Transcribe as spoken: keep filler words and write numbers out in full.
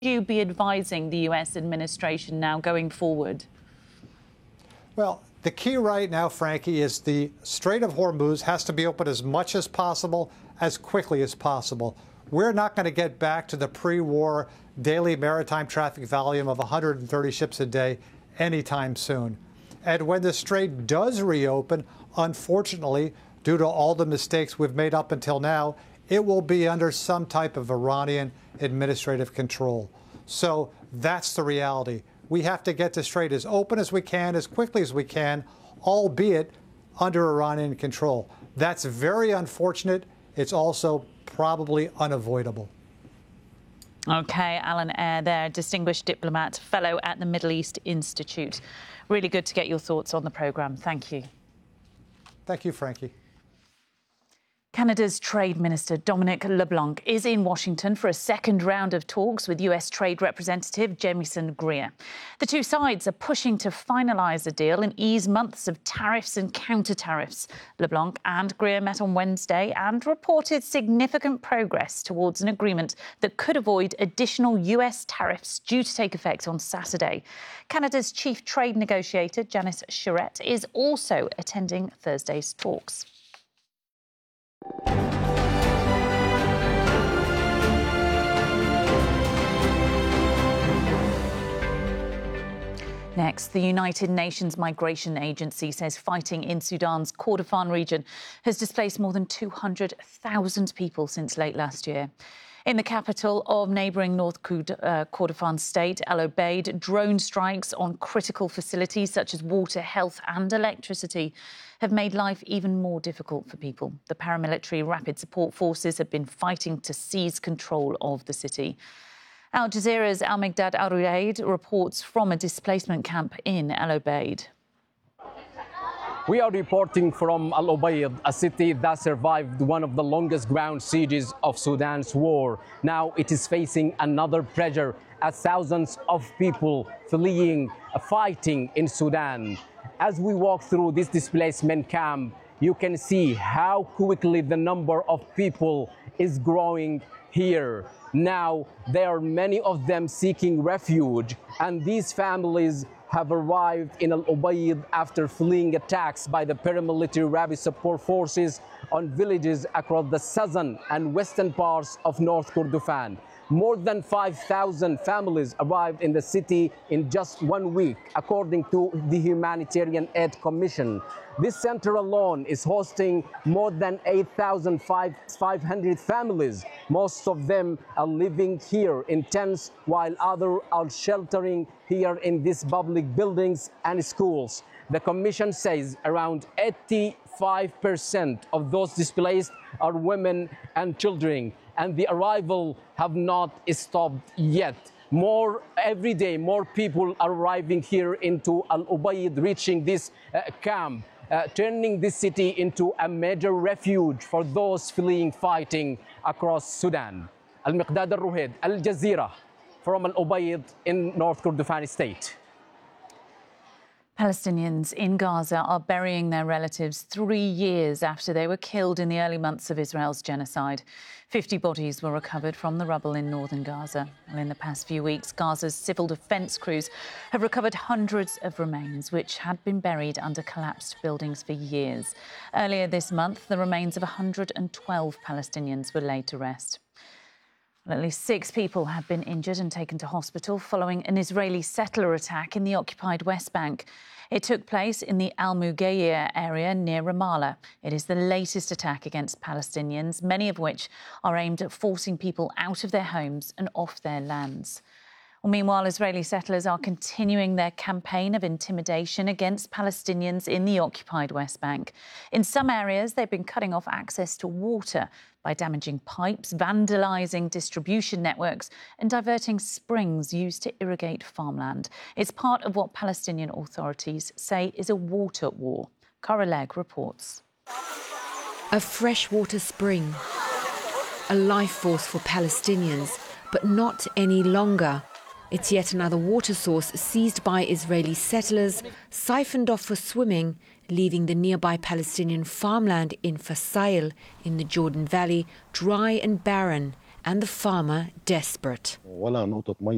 you be advising the U S administration now going forward? Well, the key right now, Frankie, is the Strait of Hormuz has to be open as much as possible, as quickly as possible. We're not going to get back to the pre-war daily maritime traffic volume of one hundred thirty ships a day anytime soon. And when the strait does reopen, unfortunately, due to all the mistakes we've made up until now, it will be under some type of Iranian administrative control. So that's the reality. We have to get the strait as open as we can, as quickly as we can, albeit under Iranian control. That's very unfortunate. It's also probably unavoidable. OK, Alan Eyre there, distinguished diplomat, fellow at the Middle East Institute. Really good to get your thoughts on the programme. Thank you. Thank you, Frankie. Canada's Trade Minister Dominic LeBlanc is in Washington for a second round of talks with U S Trade Representative Jamieson Greer. The two sides are pushing to finalise a deal and ease months of tariffs and counter-tariffs. LeBlanc and Greer met on Wednesday and reported significant progress towards an agreement that could avoid additional U S tariffs due to take effect on Saturday. Canada's chief trade negotiator, Janice Charette, is also attending Thursday's talks. Next, the United Nations Migration Agency says fighting in Sudan's Kordofan region has displaced more than two hundred thousand people since late last year. In the capital of neighbouring North Kordofan state, El Obeid, drone strikes on critical facilities such as water, health and electricity have made life even more difficult for people. The paramilitary Rapid Support Forces have been fighting to seize control of the city. Al Jazeera's Al-Migdad Al-Ruaid reports from a displacement camp in El Obeid. We are reporting from Al Obeid, a city that survived one of the longest ground sieges of Sudan's war. Now it is facing another pressure as thousands of people fleeing, fighting in Sudan. As we walk through this displacement camp, you can see how quickly the number of people is growing here. Now there are many of them seeking refuge, and these families have arrived in Al Obeid after fleeing attacks by the paramilitary Rapid Support Forces on villages across the southern and western parts of North Kordofan. More than five thousand families arrived in the city in just one week, according to the Humanitarian Aid Commission. This center alone is hosting more than eight thousand five hundred families. Most of them are living here in tents, while others are sheltering here in these public buildings and schools. The Commission says around eighty-five percent of those displaced are women and children, and the arrival have not stopped yet. More every day, more people are arriving here into Al Obeid, reaching this uh, camp, uh, turning this city into a major refuge for those fleeing fighting across Sudan. Al-Migdad Al-Ruaid, Al Jazeera, from Al Obeid in North Kordofan state. Palestinians in Gaza are burying their relatives three years after they were killed in the early months of Israel's genocide. fifty bodies were recovered from the rubble in northern Gaza. And in the past few weeks, Gaza's civil defence crews have recovered hundreds of remains which had been buried under collapsed buildings for years. Earlier this month, the remains of one hundred twelve Palestinians were laid to rest. Well, at least six people have been injured and taken to hospital following an Israeli settler attack in the occupied West Bank. It took place in the Al-Mughayir area near Ramallah. It is the latest attack against Palestinians, many of which are aimed at forcing people out of their homes and off their lands. Well, meanwhile, Israeli settlers are continuing their campaign of intimidation against Palestinians in the occupied West Bank. In some areas, they've been cutting off access to water by damaging pipes, vandalising distribution networks and diverting springs used to irrigate farmland. It's part of what Palestinian authorities say is a water war. Cara Legg reports. A freshwater spring, a life force for Palestinians, but not any longer. It's yet another water source seized by Israeli settlers, siphoned off for swimming, leaving the nearby Palestinian farmland in Fasail in the Jordan Valley dry and barren, and the farmer desperate.